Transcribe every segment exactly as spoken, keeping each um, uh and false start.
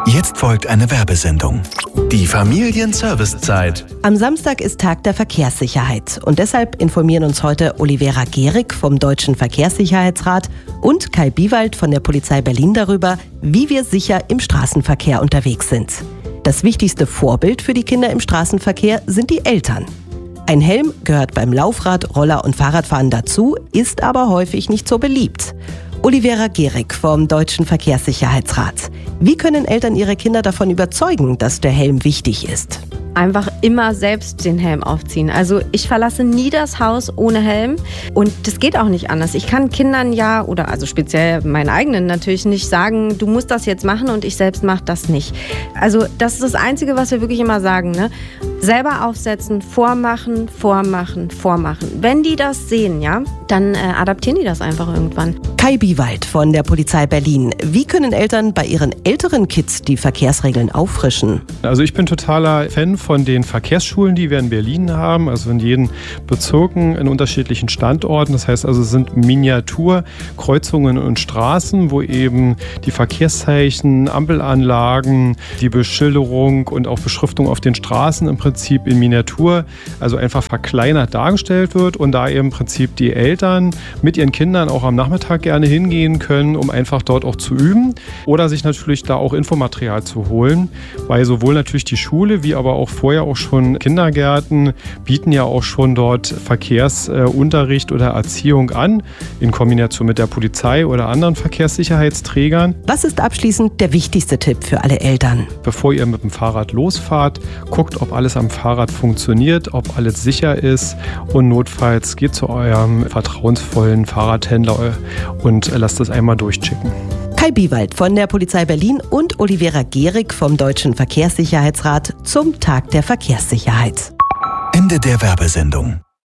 Jetzt folgt eine Werbesendung. Die Familienservicezeit. Am Samstag ist Tag der Verkehrssicherheit und deshalb informieren uns heute Olivera Gehrig vom Deutschen Verkehrssicherheitsrat und Kai Biewald von der Polizei Berlin darüber, wie wir sicher im Straßenverkehr unterwegs sind. Das wichtigste Vorbild für die Kinder im Straßenverkehr sind die Eltern. Ein Helm gehört beim Laufrad-, Roller- und Fahrradfahren dazu, ist aber häufig nicht so beliebt. Olivera Gehrig vom Deutschen Verkehrssicherheitsrat. Wie können Eltern ihre Kinder davon überzeugen, dass der Helm wichtig ist? Einfach immer selbst den Helm aufziehen. Also ich verlasse nie das Haus ohne Helm und das geht auch nicht anders. Ich kann Kindern ja, oder also speziell meinen eigenen natürlich nicht sagen, du musst das jetzt machen und ich selbst mache das nicht. Also das ist das Einzige, was wir wirklich immer sagen, ne? Selber aufsetzen, vormachen, vormachen, vormachen. Wenn die das sehen, ja, dann äh, adaptieren die das einfach irgendwann. Kai Biewald von der Polizei Berlin. Wie können Eltern bei ihren älteren Kids die Verkehrsregeln auffrischen? Also ich bin totaler Fan von den Verkehrsschulen, die wir in Berlin haben, also in jedem Bezirken in unterschiedlichen Standorten. Das heißt also, es sind Miniaturkreuzungen und Straßen, wo eben die Verkehrszeichen, Ampelanlagen, die Beschilderung und auch Beschriftung auf den Straßen im Prinzip in Miniatur, also einfach verkleinert dargestellt wird und da eben im Prinzip die Eltern mit ihren Kindern auch am Nachmittag gerne hingehen können, um einfach dort auch zu üben oder sich natürlich da auch Infomaterial zu holen, weil sowohl natürlich die Schule wie aber auch vorher auch schon Kindergärten bieten ja auch schon dort Verkehrsunterricht oder Erziehung an, in Kombination mit der Polizei oder anderen Verkehrssicherheitsträgern. Was ist abschließend der wichtigste Tipp für alle Eltern? Bevor ihr mit dem Fahrrad losfahrt, guckt, ob alles am Fahrrad funktioniert, ob alles sicher ist und notfalls geht zu eurem vertrauensvollen Fahrradhändler und lasst es einmal durchchecken. Kai Biewald von der Polizei Berlin und Olivera Gehrig vom Deutschen Verkehrssicherheitsrat zum Tag der Verkehrssicherheit. Ende der Werbesendung.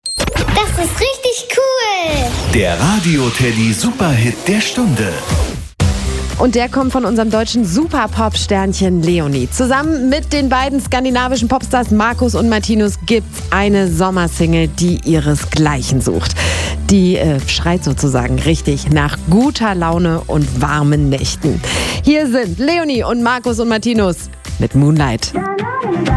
Das ist richtig cool! Der Radio-Teddy Superhit der Stunde. Und der kommt von unserem deutschen Super-Pop-Sternchen Leonie. Zusammen mit den beiden skandinavischen Popstars Markus und Martinus gibt's eine Sommersingle, die ihresgleichen sucht. Die äh, schreit sozusagen richtig nach guter Laune und warmen Nächten. Hier sind Leonie und Markus und Martinus mit Moonlight.